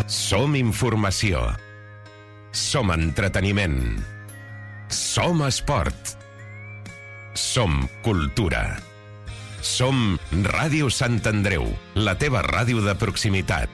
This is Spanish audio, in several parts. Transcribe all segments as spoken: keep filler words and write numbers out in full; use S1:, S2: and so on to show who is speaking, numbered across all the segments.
S1: Som informació. Som entreteniment. Som esport. Som cultura. Som Ràdio Sant Andreu, la teva ràdio de proximitat.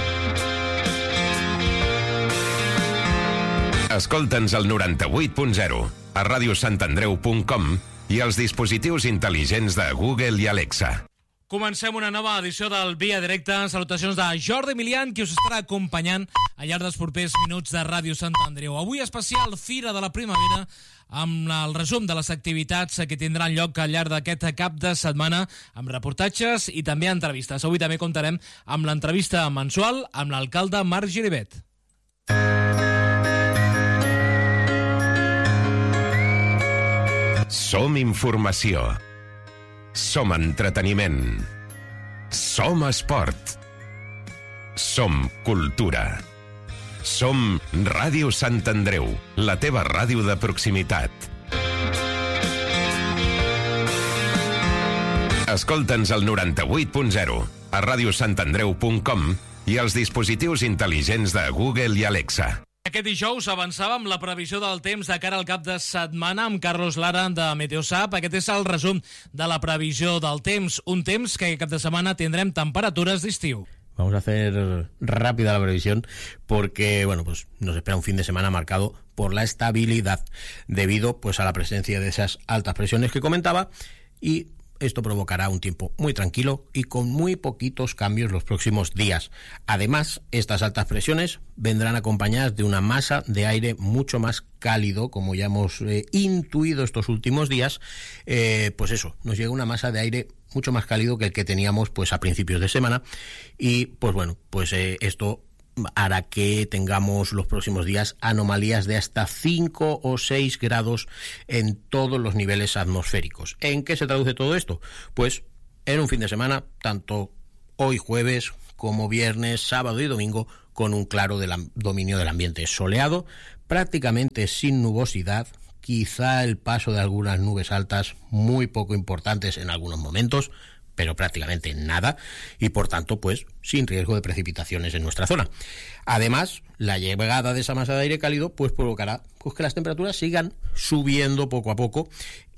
S1: Escolta'ns al noranta-vuit punt zero, a radiosantandreu punt com i als dispositius intel·ligents de Google i Alexa.
S2: Comencem una nova edició del Via Directe. Salutacions de Jordi Milian, qui us estarà acompanyant al llarg dels propers minuts de Ràdio Sant Andreu. Avui especial Fira de la Primavera, amb el resum de les activitats que tindran lloc al llarg d'aquest cap de setmana, amb reportatges i també entrevistes. Avui també comptarem amb l'entrevista mensual amb l'alcalde Marc Giribet.
S1: Som informació. Som entreteniment. Som esport. Som cultura. Som Ràdio Sant Andreu, la teva ràdio de proximitat. Escolta'ns al noranta-vuit punt zero, a radiosantandreu punt com i als dispositius intel·ligents de Google i Alexa.
S2: Aquest dijous avançàvem la previsió del temps de cara al cap de setmana amb Carlos Lara de Meteosat. Aquest és el resum de la previsió del temps. Un temps que aquest cap de setmana tindrem temperatures d'estiu.
S3: Vamos a hacer rápida la previsión porque, bueno, pues nos espera un fin de semana marcado por la estabilidad debido, pues, a la presencia de esas altas presiones que comentaba, y esto provocará un tiempo muy tranquilo y con muy poquitos cambios los próximos días. Además, estas altas presiones vendrán acompañadas de una masa de aire mucho más cálido, como ya hemos eh, intuido estos últimos días. Eh, pues eso, nos llega una masa de aire mucho más cálido que el que teníamos pues a principios de semana, y pues bueno, pues eh, esto hará que tengamos los próximos días anomalías de hasta cinco o seis grados en todos los niveles atmosféricos. ¿En qué se traduce todo esto? Pues en un fin de semana, tanto hoy jueves como viernes, sábado y domingo, con un claro del dominio del ambiente soleado, prácticamente sin nubosidad, quizá el paso de algunas nubes altas muy poco importantes en algunos momentos, pero prácticamente nada, y por tanto, pues, sin riesgo de precipitaciones en nuestra zona. Además, la llegada de esa masa de aire cálido, pues, provocará pues, que las temperaturas sigan subiendo poco a poco,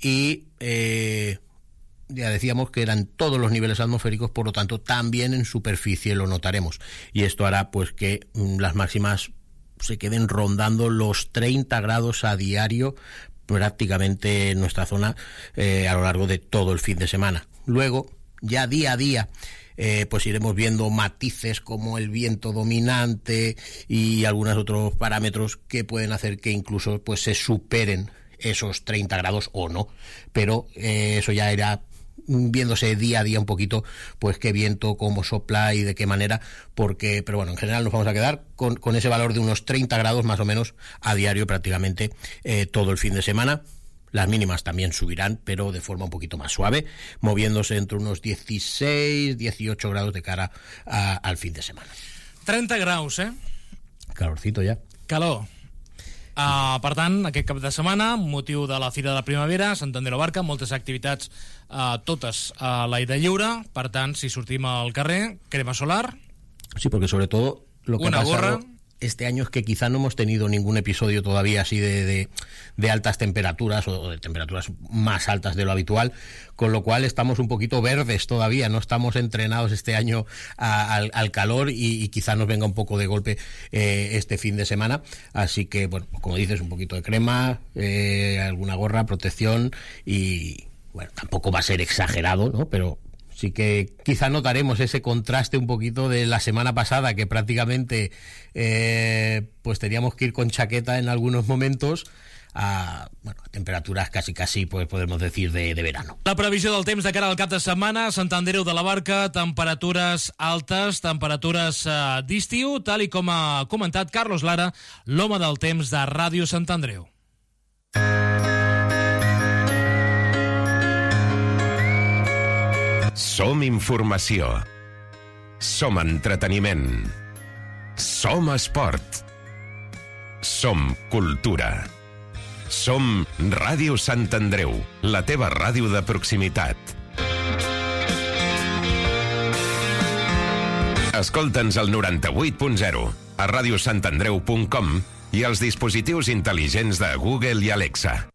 S3: y eh, ya decíamos que eran todos los niveles atmosféricos, por lo tanto, también en superficie lo notaremos, y esto hará, pues, que mm, las máximas se queden rondando los treinta grados a diario prácticamente en nuestra zona eh, a lo largo de todo el fin de semana. Luego, ya día a día, eh, pues iremos viendo matices como el viento dominante y algunos otros parámetros que pueden hacer que incluso pues se superen esos treinta grados o no, pero eh, eso ya irá viéndose día a día un poquito, pues qué viento, cómo sopla y de qué manera, porque, pero bueno, en general nos vamos a quedar con, con ese valor de unos treinta grados más o menos a diario prácticamente eh, todo el fin de semana. Las mínimas también subirán, pero de forma un poquito más suave, moviéndose entre unos dieciséis, dieciocho grados de cara a, al fin de semana.
S2: trenta graus, eh?
S3: Calorcito ja.
S2: Calor. Uh, per tant, aquest cap de setmana, motiu de la Fira de la Primavera, Sant Andreu Barca, moltes activitats, uh, totes a l'aire lliure. Per tant, si sortim al carrer, crema solar.
S3: Sí, porque sobre todo lo que
S2: una
S3: ha pasado
S2: gorra.
S3: Este año es que quizá no hemos tenido ningún episodio todavía así de, de, de altas temperaturas o de temperaturas más altas de lo habitual, con lo cual estamos un poquito verdes todavía, no estamos entrenados este año a, al, al calor y, y quizá nos venga un poco de golpe eh, este fin de semana. Así que, bueno, como dices, un poquito de crema, eh, alguna gorra, protección y, bueno, tampoco va a ser exagerado, ¿no? Pero sí que quizá notaremos ese contraste un poquito de la semana pasada, que prácticamente eh, pues teníamos que ir con chaqueta en algunos momentos, a, bueno, a temperaturas casi casi pues podemos decir de, de verano.
S2: La previsió del temps de cara al cap de setmana, Sant Andreu de la Barca, temperatures altes, temperatures eh, d'estiu, tal i com ha comentat Carlos Lara, l'home del temps de Ràdio Sant Andreu.
S1: Som informació. Som entreteniment. Som esport. Som cultura. Som Ràdio Sant Andreu, la teva ràdio de proximitat. Escolta'ns al noranta-vuit punt zero, a radiosantandreu punt com i als dispositius intel·ligents de Google i Alexa.